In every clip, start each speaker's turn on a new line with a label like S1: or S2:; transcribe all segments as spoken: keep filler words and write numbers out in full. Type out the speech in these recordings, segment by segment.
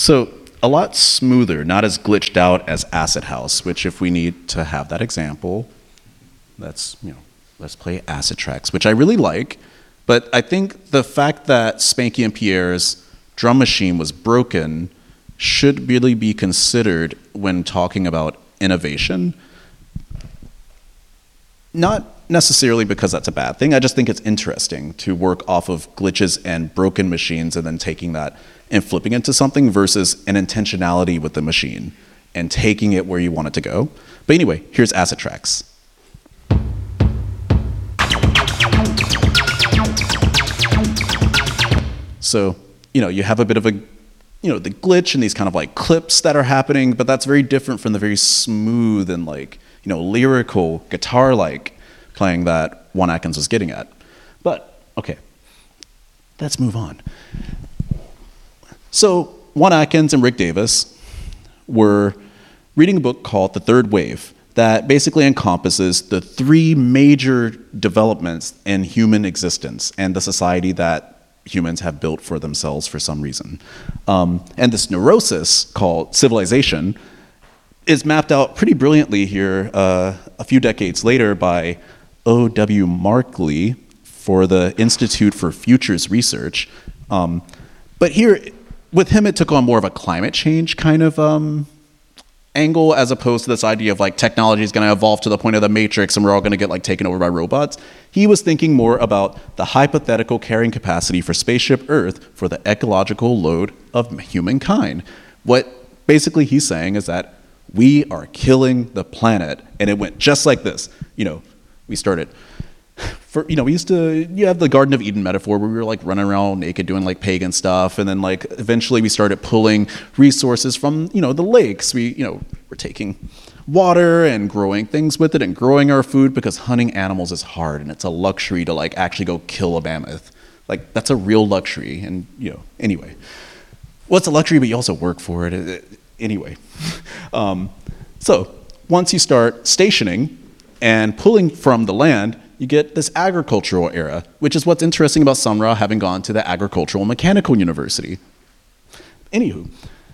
S1: So a lot smoother, not as glitched out as Acid House, which if we need to have that example, let's, you know, let's play Acid Tracks, which I really like. But I think the fact that Spanky and Pierre's drum machine was broken should really be considered when talking about innovation. Not necessarily because that's a bad thing. I just think it's interesting to work off of glitches and broken machines and then taking that and flipping into something versus an intentionality with the machine and taking it where you want it to go. But anyway, here's Acid Tracks. So, you know, you have a bit of a, you know, the glitch and these kind of like clips that are happening, but that's very different from the very smooth and like, you know, lyrical, guitar-like playing that Juan Atkins was getting at. But, okay, let's move on. So, Juan Atkins and Rick Davis were reading a book called The Third Wave that basically encompasses the three major developments in human existence and the society that humans have built for themselves for some reason. Um, and this neurosis called civilization is mapped out pretty brilliantly here uh, a few decades later by O W Markley for the Institute for Futures Research. Um, but here, with him, it took on more of a climate change kind of um, angle as opposed to this idea of like technology is going to evolve to the point of the Matrix and we're all going to get like taken over by robots. He was thinking more about the hypothetical carrying capacity for spaceship Earth for the ecological load of humankind. What basically he's saying is that we are killing the planet, and it went just like this. You know, we started for, you know, we used to, you have the Garden of Eden metaphor where we were like running around naked doing like pagan stuff, and then like eventually we started pulling resources from, you know, the lakes. We, you know, we're taking water and growing things with it and growing our food because hunting animals is hard and it's a luxury to like actually go kill a mammoth. Like that's a real luxury, and you know, anyway. Well, it's a luxury, but you also work for it. Anyway. Um, so once you start stationing and pulling from the land, you get this agricultural era, which is what's interesting about Sun Ra having gone to the Agricultural and Mechanical University. Anywho,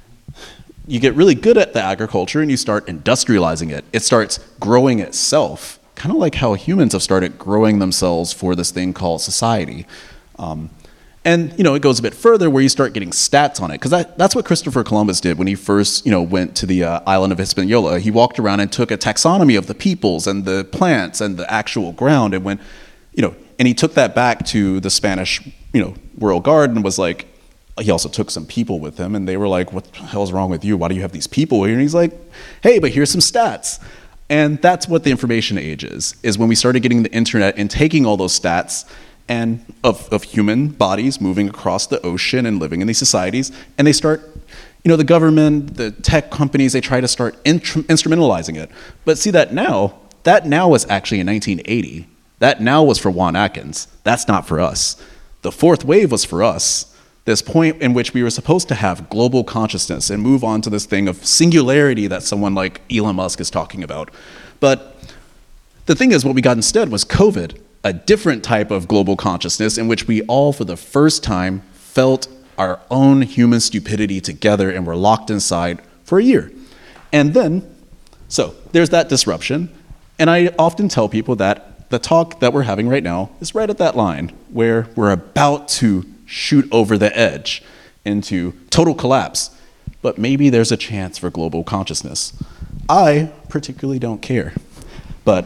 S1: you get really good at the agriculture and you start industrializing it. It starts growing itself, kind of like how humans have started growing themselves for this thing called society. Um, and, you know, it goes a bit further where you start getting stats on it, because that, that's what Christopher Columbus did when he first, you know, went to the uh, island of Hispaniola. He walked around and took a taxonomy of the peoples and the plants and the actual ground, and when, you know, and he took that back to the Spanish, you know, Royal Guard and was like, he also took some people with him, and they were like, what the hell's wrong with you? Why do you have these people here? And he's like, hey, but here's some stats. And that's what the information age is, is when we started getting the internet and taking all those stats and of, of human bodies moving across the ocean and living in these societies, and they start, you know, the government, the tech companies, they try to start intr- instrumentalizing it. But see that now, that now was actually in nineteen eighty. That now was for Juan Atkins. That's not for us. The fourth wave was for us. This point in which we were supposed to have global consciousness and move on to this thing of singularity that someone like Elon Musk is talking about. But the thing is, what we got instead was COVID, a different type of global consciousness in which we all, for the first time, felt our own human stupidity together and were locked inside for a year. And then, so there's that disruption. And I often tell people that the talk that we're having right now is right at that line where we're about to shoot over the edge into total collapse. But maybe there's a chance for global consciousness. I particularly don't care. But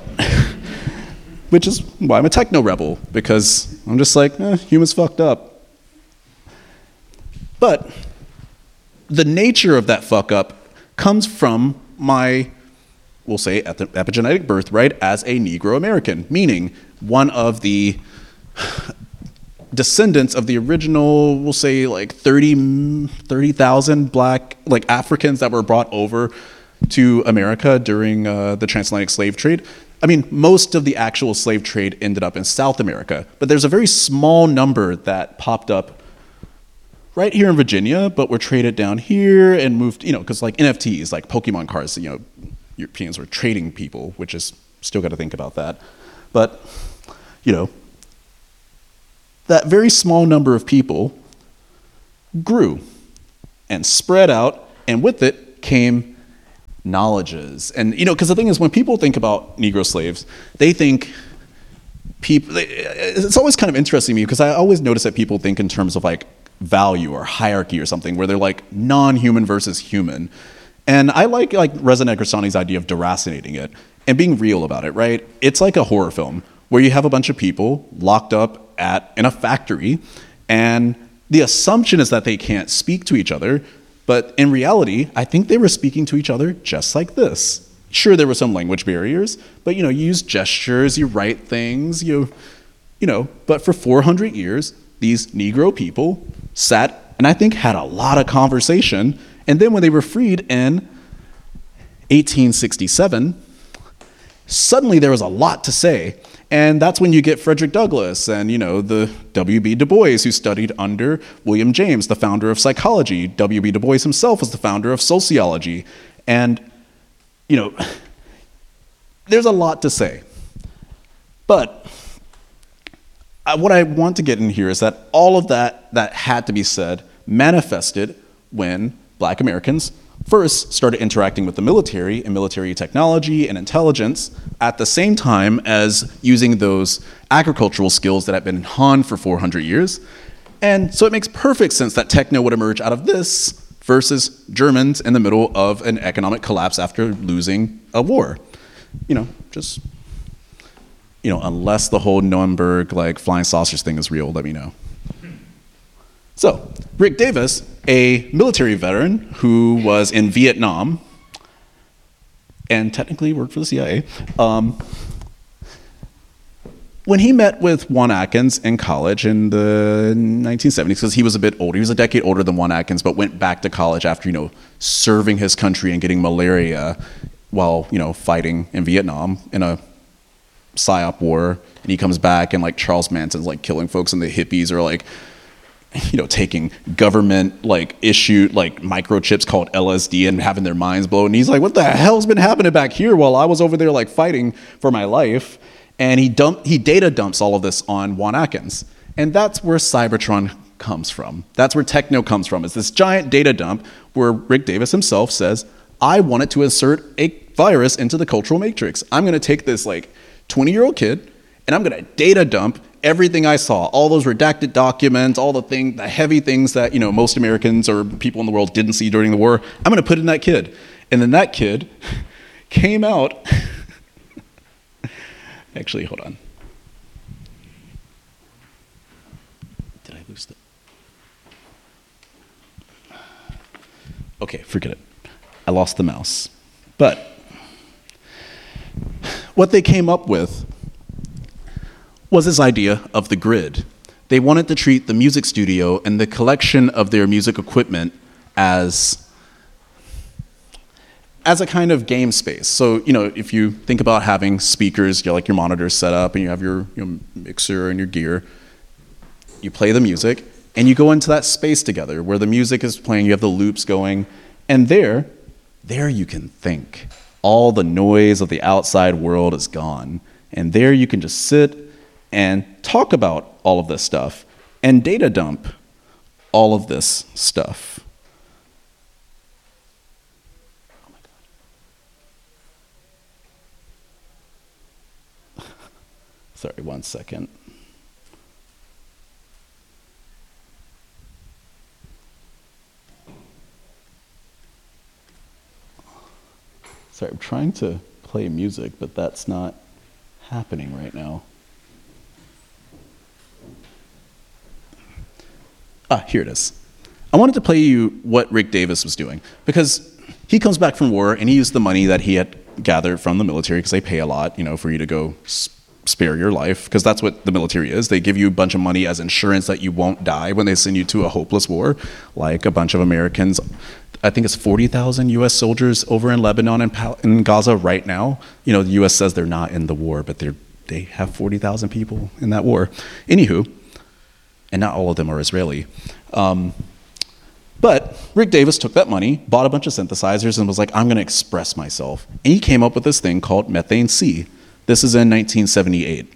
S1: which is why I'm a techno rebel, because I'm just like, eh, humans fucked up. But the nature of that fuck up comes from my, we'll say, epigenetic birthright as a Negro American, meaning one of the descendants of the original, we'll say, like thirty thousand black, like Africans that were brought over to America during uh, the transatlantic slave trade. I mean, most of the actual slave trade ended up in South America, but there's a very small number that popped up right here in Virginia, but were traded down here and moved, you know, because like N F Ts, like Pokemon cards, you know, Europeans were trading people, which is, still got to think about that. But, you know, that very small number of people grew. and spread out, and with it came knowledges. And, you know, because the thing is, when people think about Negro slaves, they think people, it's always kind of interesting to me because I always notice that people think in terms of like value or hierarchy or something, where they're like non-human versus human. And I like like Reza Negrestani's idea of deracinating it and being real about it, right? It's like a horror film where you have a bunch of people locked up at in a factory, and the assumption is that they can't speak to each other, but in reality, I think they were speaking to each other just like this. Sure, there were some language barriers, but you know, you use gestures, you write things, you, you know, but for four hundred years, these Negro people sat and I think had a lot of conversation. And then when they were freed in eighteen sixty-seven, suddenly there was a lot to say. And that's when you get Frederick Douglass and, you know, the W B Du Bois, who studied under William James, the founder of psychology. W B Du Bois himself was the founder of sociology. And, you know, there's a lot to say. But uh, what I want to get in here is that all of that that had to be said manifested when Black Americans first started interacting with the military and military technology and intelligence at the same time as using those agricultural skills that had been honed for four hundred years. And so it makes perfect sense that techno would emerge out of this versus Germans in the middle of an economic collapse after losing a war. You know, just, you know, unless the whole Nuremberg, like, flying saucers thing is real, let me know. So, Rick Davis, a military veteran who was in Vietnam and technically worked for the C I A, um, when he met with Juan Atkins in college in the nineteen seventies, because he was a bit older, he was a decade older than Juan Atkins, but went back to college after, you know, serving his country and getting malaria while, you know, fighting in Vietnam in a psyop war. And he comes back and, like, Charles Manson's, like, killing folks, and the hippies are, like, you know, taking government, like, issued, like, microchips called L S D and having their minds blown. And he's like, what the hell's been happening back here while I was over there, like, fighting for my life? And he dump, he data dumps all of this on Juan Atkins. And that's where Cybertron comes from. That's where techno comes from. It's this giant data dump where Rick Davis himself says, I wanted to insert a virus into the cultural matrix. I'm going to take this, like, twenty-year-old kid, and I'm going to data dump everything I saw, all those redacted documents, all the thing, the heavy things that, you know, most Americans or people in the world didn't see during the war. I'm going to put it in that kid. And then that kid came out. Actually, hold on. Did I lose the? Okay, forget it. I lost the mouse. But what they came up with was this idea of the grid. They wanted to treat the music studio and the collection of their music equipment as as a kind of game space. So, you know, if you think about having speakers, you know, like your monitors set up, and you have your, your mixer and your gear, you play the music, and you go into that space together where the music is playing, you have the loops going, and there, there you can think. All the noise of the outside world is gone, and there you can just sit and talk about all of this stuff and data dump all of this stuff. Oh my God. Sorry, one second. Sorry, I'm trying to play music, but that's not happening right now. Ah, here it is. I wanted to play you what Rick Davis was doing, because he comes back from war and he used the money that he had gathered from the military, because they pay a lot, you know, for you to go spare your life, because that's what the military is. They give you a bunch of money as insurance that you won't die when they send you to a hopeless war, like a bunch of Americans. I think it's forty thousand U S soldiers over in Lebanon and Pal- in Gaza right now. You know, the U S says they're not in the war, but they're they have forty thousand people in that war. Anywho, and not all of them are Israeli. Um, but Rick Davis took that money, bought a bunch of synthesizers, and was like, I'm going to express myself. And he came up with this thing called Methane C. This is in nineteen seventy-eight.